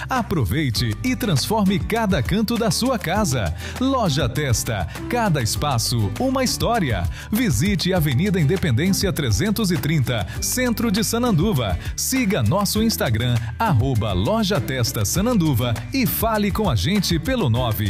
Aproveite e transforme cada canto da sua casa. Loja Testa, cada espaço uma história. Visite Avenida Independência 330, Centro de Sananduva. Siga nosso Instagram, @Loja Testa Sananduva e fale com a gente pelo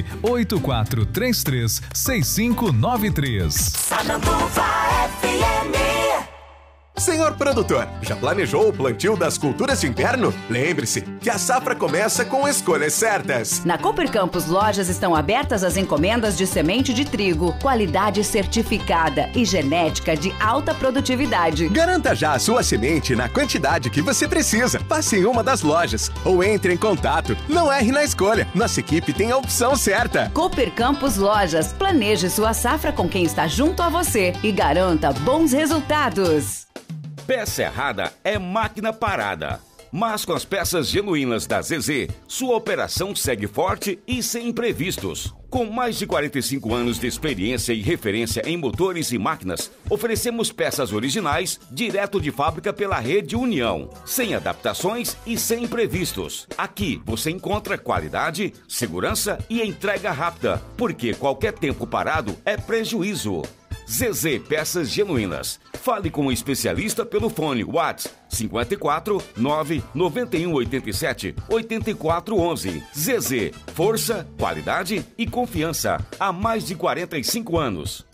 984336593. Sananduva FM. Senhor produtor, já planejou o plantio das culturas de inverno? Lembre-se que a safra começa com escolhas certas. Na Cooper Campos Lojas estão abertas as encomendas de semente de trigo, qualidade certificada e genética de alta produtividade. Garanta já a sua semente na quantidade que você precisa. Passe em uma das lojas ou entre em contato. Não erre na escolha. Nossa equipe tem a opção certa. Cooper Campos Lojas. Planeje sua safra com quem está junto a você e garanta bons resultados. Peça errada é máquina parada. Mas com as peças genuínas da ZZ, sua operação segue forte e sem imprevistos. Com mais de 45 anos de experiência e referência em motores e máquinas, oferecemos peças originais direto de fábrica pela Rede União, sem adaptações e sem imprevistos. Aqui você encontra qualidade, segurança e entrega rápida, porque qualquer tempo parado é prejuízo. ZZ Peças Genuínas. Fale com o especialista pelo fone WhatsApp 54 9 91 87 84 11. ZZ, força, qualidade e confiança há mais de 45 anos.